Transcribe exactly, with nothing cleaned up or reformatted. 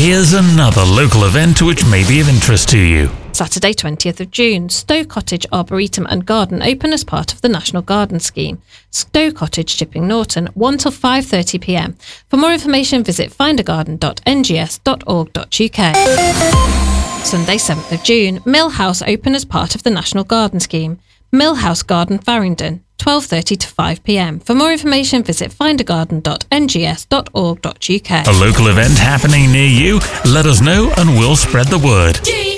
Here's another local event which may be of interest to you. Saturday twentieth of June, Stowe Cottage Arboretum and Garden open as part of the National Garden Scheme. Stowe Cottage, Chipping Norton, one till five thirty p m. For more information, visit find a garden dot n g s dot org dot u k. Sunday seventh of June, Mill House open as part of the National Garden Scheme. Mill House Garden, Farringdon, twelve thirty to five p m. For more information, visit find a garden dot n g s dot org dot u k. A local event happening near you? Let us know and we'll spread the word.